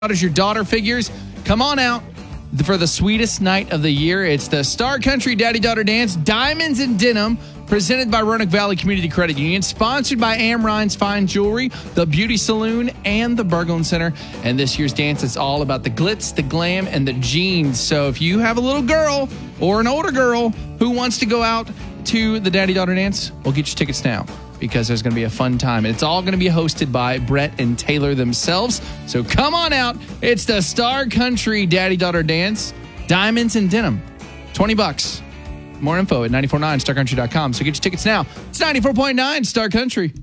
as your daughter figures, come on out for the sweetest night of the year. It's the Star Country Daddy-Daughter Dance, Diamonds and Denim, presented by Roanoke Valley Community Credit Union, sponsored by Amrine's Fine Jewelry, the Beauty Saloon, and the Berglund Center. And this year's dance is all about the glitz, the glam, and the jeans. So if you have a little girl or an older girl who wants to go out to the Daddy-Daughter Dance, we'll get you tickets now, because there's going to be a fun time. And it's all going to be hosted by Brett and Taylor themselves. So come on out. It's the Star Country Daddy-Daughter Dance, Diamonds and Denim. $20. More info at 949starcountry.com. So get your tickets now. It's 94.9 Star Country.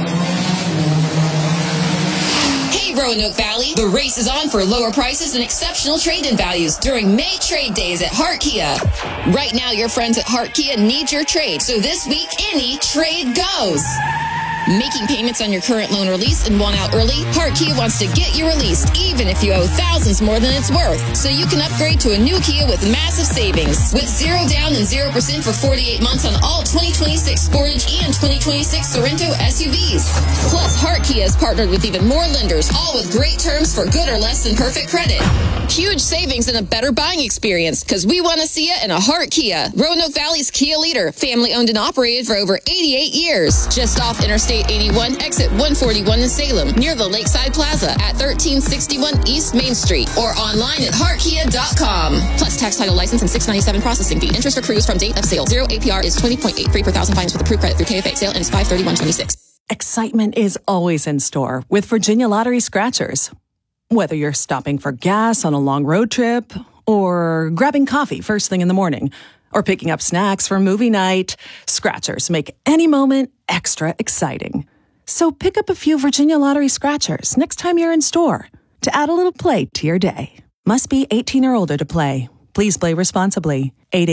Hey, Roanoke Valley. The race is on for lower prices and exceptional trade-in values during May Trade Days at Hart Kia. Right now, your friends at Hart Kia need your trade. So this week, any trade goes. Making payments on your current loan release and want out early? Hart Kia wants to get you released, even if you owe thousands more than it's worth. So you can upgrade to a new Kia with massive savings. With 0 down and 0% for 48 months on all 2026 Sportage and 2026 Sorento SUVs. Plus, Hart Kia is partnered with even more lenders, all with great terms for good or less than perfect credit. Huge savings and a better buying experience, because we want to see it in a Hart Kia. Roanoke Valley's Kia leader, family owned and operated for over 88 years. Just off Interstate 81, exit 141 in Salem, near the Lakeside Plaza at 1361 East Main Street, or online at heartkia.com. Plus tax, title, license, and $697 processing fee. Interest accrues from date of sale. 0 APR is 20.83 per thousand. Finance with approved credit through KFA. Sale ends 5/31/26. Excitement is always in store with Virginia Lottery Scratchers. Whether you're stopping for gas on a long road trip, or grabbing coffee first thing in the morning, or picking up snacks for movie night, Scratchers make any moment extra exciting. So pick up a few Virginia Lottery Scratchers next time you're in store to add a little play to your day. Must be 18 or older to play. Please play responsibly.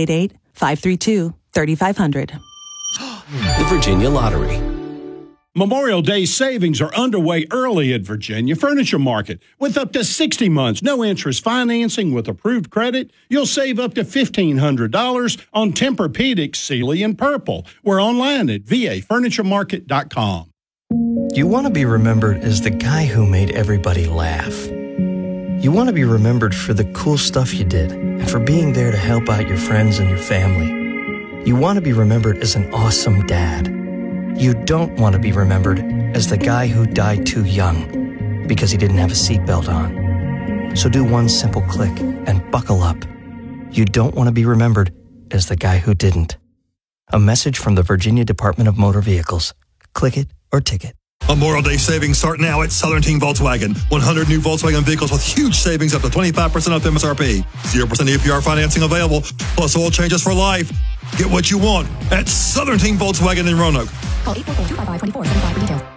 888-532-3500. The Virginia Lottery. Memorial Day savings are underway early at Virginia Furniture Market. With up to 60 months, no interest financing with approved credit, you'll save up to $1,500 on Tempur-Pedic, Sealy, and Purple. We're online at vafurnituremarket.com. You want to be remembered as the guy who made everybody laugh. You want to be remembered for the cool stuff you did and for being there to help out your friends and your family. You want to be remembered as an awesome dad. You don't want to be remembered as the guy who died too young because he didn't have a seatbelt on. So do one simple click and buckle up. You don't want to be remembered as the guy who didn't. A message from the Virginia Department of Motor Vehicles. Click it or ticket. Memorial Day savings start now at Southern Team Volkswagen. 100 new Volkswagen vehicles with huge savings up to 25% off MSRP. 0% APR financing available, plus oil changes for life. Get what you want at Southern Team Volkswagen in Roanoke. Call 844-255-2475 for details.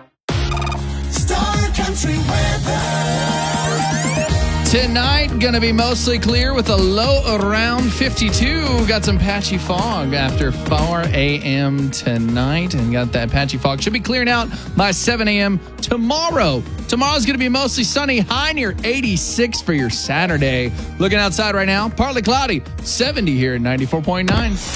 Star Country weather. Tonight, going to be mostly clear with a low around 52. Got some patchy fog after 4 a.m. tonight, and got that patchy fog. Should be clearing out by 7 a.m. tomorrow. Tomorrow's going to be mostly sunny, high near 86 for your Saturday. Looking outside right now, partly cloudy, 70 here at 94.9.